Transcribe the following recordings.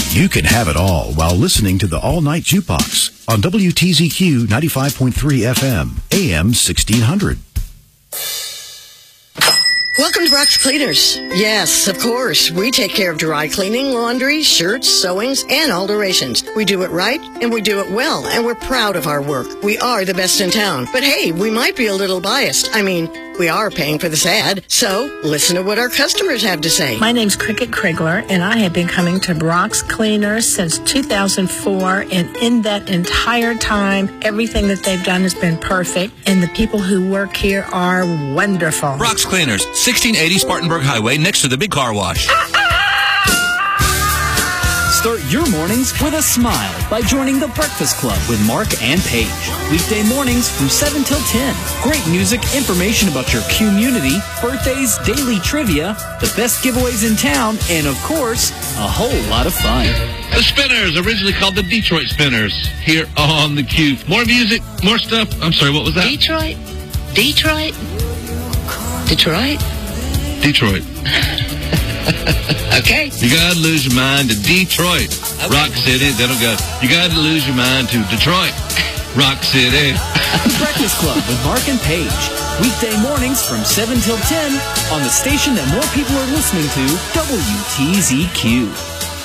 You can have it all while listening to the All Night Jukebox on WTZQ 95.3 FM, AM 1600. Welcome to Brock's Cleaners. Yes, of course. We take care of dry cleaning, laundry, shirts, sewings, and alterations. We do it right, and we do it well, and we're proud of our work. We are the best in town. But hey, we might be a little biased. I mean, we are paying for this ad, so listen to what our customers have to say. My name's Cricket Krigler, and I have been coming to Brock's Cleaners since 2004, and in that entire time, everything that they've done has been perfect, and the people who work here are wonderful. Brock's Cleaners, 1680 Spartanburg Highway, next to the big car wash. Start your mornings with a smile by joining The Breakfast Club with Mark and Paige. Weekday mornings from 7 till 10. Great music, information about your community, birthdays, daily trivia, the best giveaways in town, and of course, a whole lot of fun. The Spinners, originally called the Detroit Spinners, here on the Q. More music, more stuff. I'm sorry, what was that? Detroit. Okay. You gotta lose your mind to Detroit, okay. Rock City. Then go. You gotta lose your mind to Detroit, Rock City. The Breakfast Club with Mark and Paige. Weekday mornings from 7 till 10 on the station that more people are listening to, WTZQ.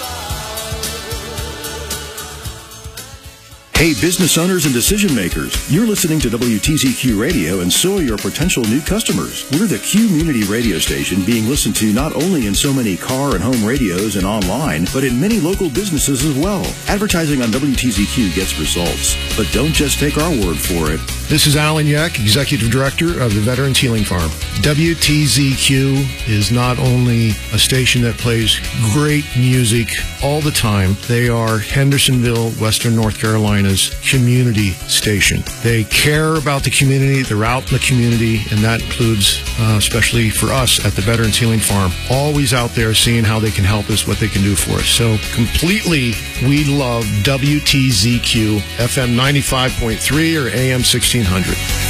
Hey, business owners and decision makers, you're listening to WTZQ Radio, and so are your potential new customers. We're the community radio station being listened to not only in so many car and home radios and online, but in many local businesses as well. Advertising on WTZQ gets results, but don't just take our word for it. This is Alan Yeck, Executive Director of the Veterans Healing Farm. WTZQ is not only a station that plays great music all the time. They are Hendersonville, Western North Carolina's community station. They care about the community. They're out in the community, and that includes, especially for us at the Veterans Healing Farm, always out there seeing how they can help us, what they can do for us. So completely, we love WTZQ, FM 95.3 or AM 1600.